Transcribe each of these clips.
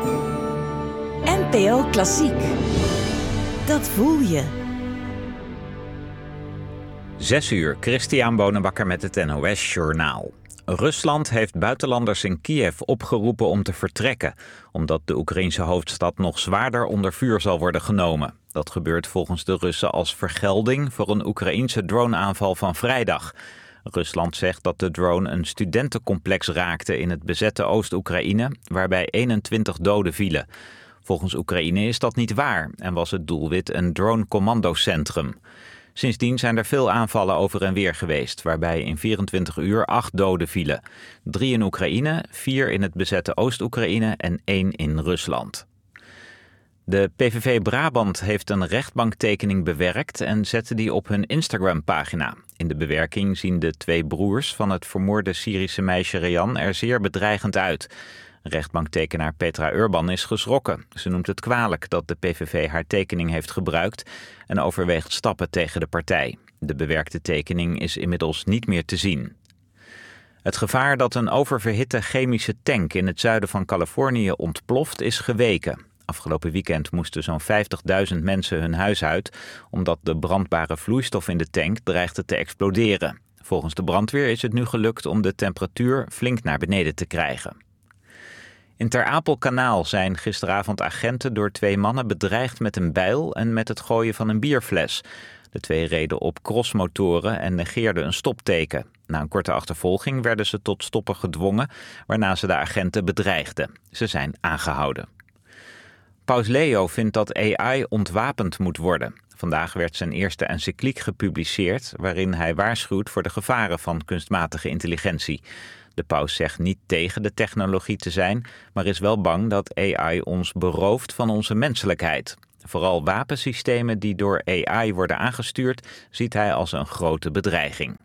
NPO Klassiek. Dat voel je. 6:00, Christian Bonenbakker met het NOS Journaal. Rusland heeft buitenlanders in Kiev opgeroepen om te vertrekken, omdat de Oekraïnse hoofdstad nog zwaarder onder vuur zal worden genomen. Dat gebeurt volgens de Russen als vergelding voor een Oekraïense droneaanval van vrijdag. Rusland zegt dat de drone een studentencomplex raakte in het bezette Oost-Oekraïne, waarbij 21 doden vielen. Volgens Oekraïne is dat niet waar en was het doelwit een drone-commandocentrum. Sindsdien zijn er veel aanvallen over en weer geweest, waarbij in 24 uur 8 doden vielen. 3 in Oekraïne, 4 in het bezette Oost-Oekraïne en 1 in Rusland. De PVV Brabant heeft een rechtbanktekening bewerkt en zette die op hun Instagram-pagina. In de bewerking zien de 2 broers van het vermoorde Syrische meisje Rehan er zeer bedreigend uit. Rechtbanktekenaar Petra Urban is geschrokken. Ze noemt het kwalijk dat de PVV haar tekening heeft gebruikt en overweegt stappen tegen de partij. De bewerkte tekening is inmiddels niet meer te zien. Het gevaar dat een oververhitte chemische tank in het zuiden van Californië ontploft is geweken. Afgelopen weekend moesten zo'n 50.000 mensen hun huis uit, omdat de brandbare vloeistof in de tank dreigde te exploderen. Volgens de brandweer is het nu gelukt om de temperatuur flink naar beneden te krijgen. In Ter Apelkanaal zijn gisteravond agenten door 2 mannen bedreigd met een bijl en met het gooien van een bierfles. De 2 reden op crossmotoren en negeerden een stopteken. Na een korte achtervolging werden ze tot stoppen gedwongen, waarna ze de agenten bedreigden. Ze zijn aangehouden. Paus Leo vindt dat AI ontwapend moet worden. Vandaag werd zijn eerste encycliek gepubliceerd, waarin hij waarschuwt voor de gevaren van kunstmatige intelligentie. De paus zegt niet tegen de technologie te zijn, maar is wel bang dat AI ons berooft van onze menselijkheid. Vooral wapensystemen die door AI worden aangestuurd, ziet hij als een grote bedreiging.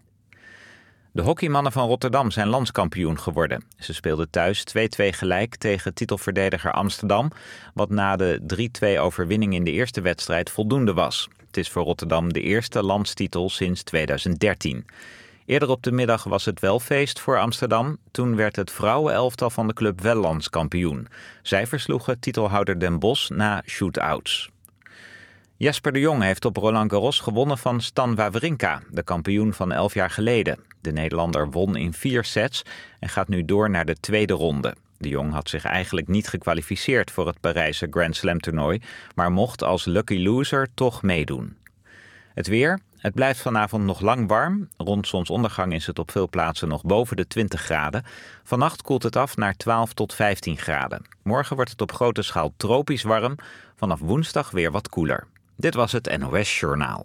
De hockeymannen van Rotterdam zijn landskampioen geworden. Ze speelden thuis 2-2 gelijk tegen titelverdediger Amsterdam, wat na de 3-2 overwinning in de eerste wedstrijd voldoende was. Het is voor Rotterdam de eerste landstitel sinds 2013. Eerder op de middag was het wel feest voor Amsterdam. Toen werd het vrouwenelftal van de club wel landskampioen. Zij versloegen titelhouder Den Bosch na shootouts. Jesper de Jong heeft op Roland Garros gewonnen van Stan Wawrinka, de kampioen van 11 jaar geleden. De Nederlander won in 4 sets en gaat nu door naar de tweede ronde. De Jong had zich eigenlijk niet gekwalificeerd voor het Parijse Grand Slam toernooi, maar mocht als lucky loser toch meedoen. Het weer. Het blijft vanavond nog lang warm. Rond zonsondergang is het op veel plaatsen nog boven de 20 graden. Vannacht koelt het af naar 12 tot 15 graden. Morgen wordt het op grote schaal tropisch warm. Vanaf woensdag weer wat koeler. Dit was het NOS Journaal.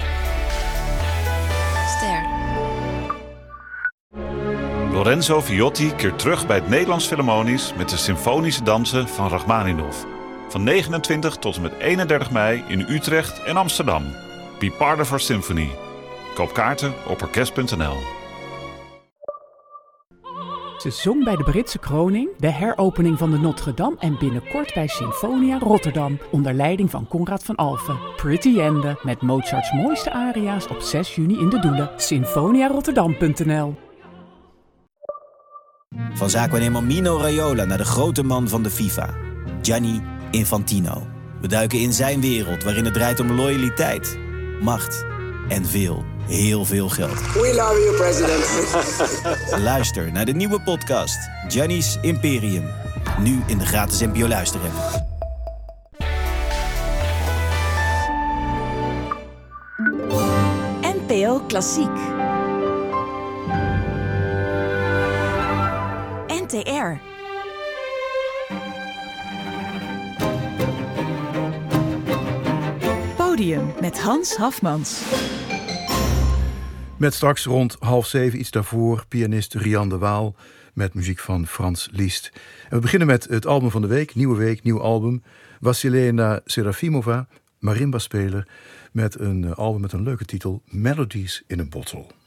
Ster. Lorenzo Viotti keert terug bij het Nederlands Philharmonisch met de symfonische dansen van Rachmaninov. Van 29 tot en met 31 mei in Utrecht en Amsterdam. Be part of our symphony. Koop kaarten op orkest.nl. Ze zong bij de Britse kroning, de heropening van de Notre-Dame en binnenkort bij Sinfonia Rotterdam onder leiding van Conrad van Alphen. Pretty Ende met Mozarts mooiste aria's op 6 juni in de Doelen. Sinfoniarotterdam.nl. Van zaakwaarnemer Mino Raiola naar de grote man van de FIFA, Gianni Infantino. We duiken in zijn wereld waarin het draait om loyaliteit, macht en heel veel geld. We love you, president. Luister naar de nieuwe podcast Gianni's Imperium. Nu in de gratis NPO Luister-app. NPO Klassiek. NTR. Podium met Hans Hafmans. Met straks rond 6:30 iets daarvoor pianist Rian de Waal met muziek van Frans Liszt. En we beginnen met het album van de week, nieuw album. Wassilena Serafimova, marimbaspeler, met een album met een leuke titel, Melodies in a Bottle.